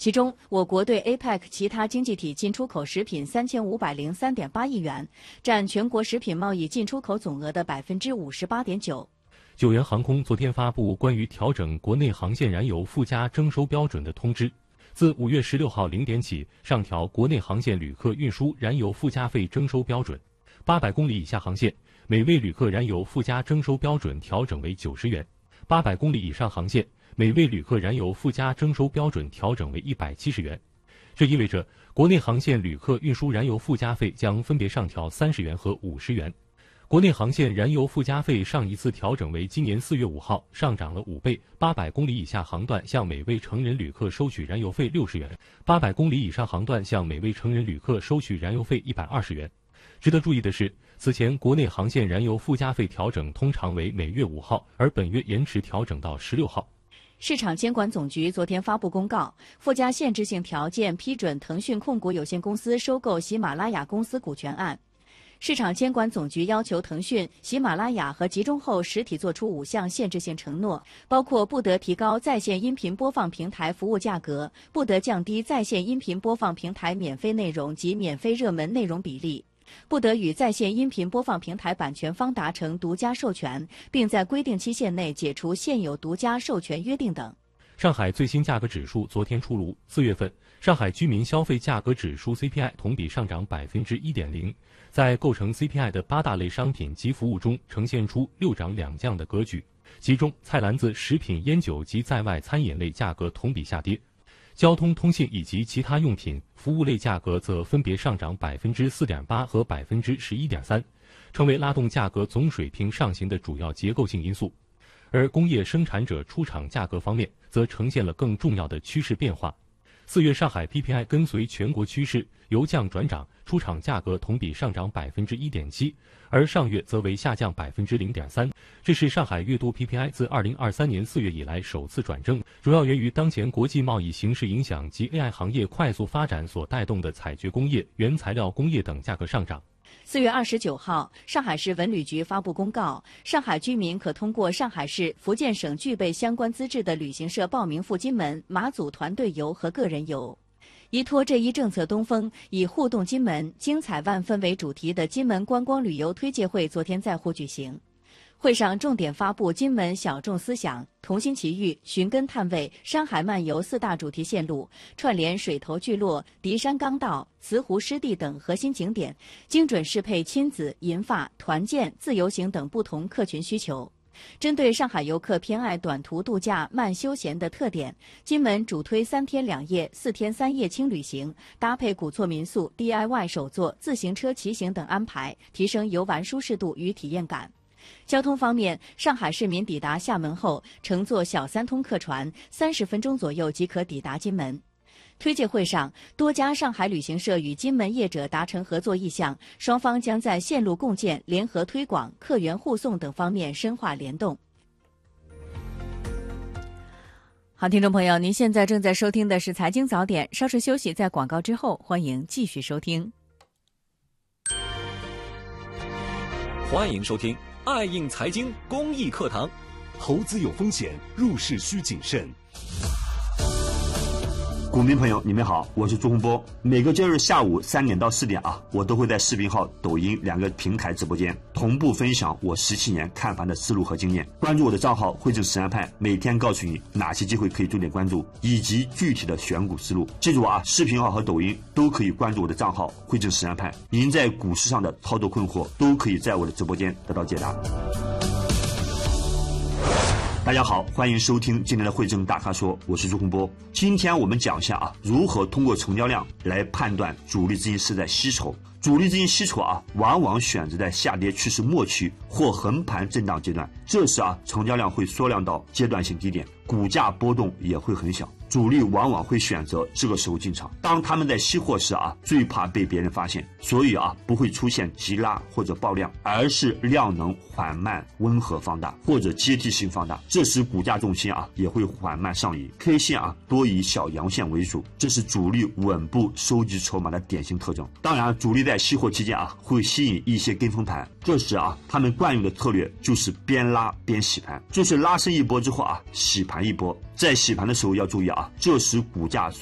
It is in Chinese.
其中，我国对 APEC 其他经济体进出口食品3503.8亿元，占全国食品贸易进出口总额的58.9%。 九元航空昨天发布关于调整国内航线燃油附加征收标准的通知，自5月16号0点起上调国内航线旅客运输燃油附加费征收标准。800公里以下航线，每位旅客燃油附加征收标准调整为90元；800公里以上航线，每位旅客燃油附加征收标准调整为170元。这意味着国内航线旅客运输燃油附加费将分别上调30元和50元。国内航线燃油附加费上一次调整为今年4月5号，上涨了5倍。800公里以下航段向每位成人旅客收取燃油费60元，800公里以上航段向每位成人旅客收取燃油费120元。值得注意的是，此前国内航线燃油附加费调整通常为每月5号，而本月延迟调整到16号。 市场监管总局昨天发布公告，附加限制性条件批准腾讯控股有限公司收购喜马拉雅公司股权案。市场监管总局要求腾讯、喜马拉雅和集中后实体作出5项限制性承诺，包括不得提高在线音频播放平台服务价格，不得降低在线音频播放平台免费内容及免费热门内容比例，不得与在线音频播放平台版权方达成独家授权，并在规定期限内解除现有独家授权约定等。 上海最新价格指数昨天出炉，4月份上海居民消费价格指数 CPI 同比上涨 1.0%， 在构成 CPI 的8大类商品及服务中呈现出6涨2降的格局，其中菜篮子、食品、烟酒及在外餐饮类价格同比下跌，交通、通信以及其他用品、服务类价格则分别上涨 4.8% 和 11.3%， 成为拉动价格总水平上行的主要结构性因素。而工业生产者出厂价格方面则呈现了更重要的趋势变化。4月上海 PPI 跟随全国趋势由降转涨，出厂价格同比上涨 1.7%， 而上月则为下降 0.3%， 这是上海月度 PPI 自2023年4月以来首次转正，主要源于当前国际贸易形势影响及 AI 行业快速发展所带动的采掘工业、原材料工业等价格上涨。 4月29号，上海市文旅局发布公告，上海居民可通过上海市、福建省具备相关资质的旅行社报名赴金门、马祖团队游和个人游。依托这一政策东风，以互动金门、精彩万分为主题的金门观光旅游推介会昨天在沪举行。会上重点发布金门小众思想、同心奇遇、寻根探味、山海漫游4大主题线路，串联水头聚落、笛山岗道、慈湖湿地等核心景点，精准适配亲子、银发、团建、自由行等不同客群需求。针对上海游客偏爱短途度假、慢休闲的特点，金门主推3天2夜、4天3夜轻旅行，搭配古厝民宿、DIY 手作、自行车骑行等安排，提升游玩舒适度与体验感。交通方面，上海市民抵达厦门后，乘坐小三通客船，30分钟左右即可抵达金门。推介会上，多家上海旅行社与金门业者达成合作意向，双方将在线路共建、联合推广、客源护送等方面深化联动。好，听众朋友，您现在正在收听的是财经早点，稍事休息，在广告之后，欢迎继续收听。 欢迎收听爱应财经公益课堂。 投资有风险，入市需谨慎。股民朋友，你们好，我是朱洪波。每个周日下午3点到4点我都会在视频号、抖音2个平台直播间同步分享我17年看盘的思路和经验。关注我的账号汇正实战派，每天告诉你哪些机会可以重点关注，以及具体的选股思路。记住视频号和抖音都可以关注我的账号汇正实战派。您在股市上的操作困惑，都可以在我的直播间得到解答。大家好，欢迎收听今天的汇正大咖说，我是朱洪波。今天我们讲一下如何通过成交量来判断主力资金是在吸筹。主力资金吸筹往往选择在下跌趋势末期或横盘震荡阶段，这时成交量会缩量到阶段性低点，股价波动也会很小。主力往往会选择这个时候进场。当他们在吸货时最怕被别人发现，所以不会出现急拉或者爆量，而是量能缓慢温和放大或者阶梯性放大，这时股价重心也会缓慢上移。K 线多以小阳线为主，这是主力稳步收集筹码的典型特征。当然，主力在吸货期间会吸引一些跟风盘，这时他们惯用的策略就是边拉边洗盘，就是拉升一波之后洗盘一波。在洗盘的时候要注意这时股价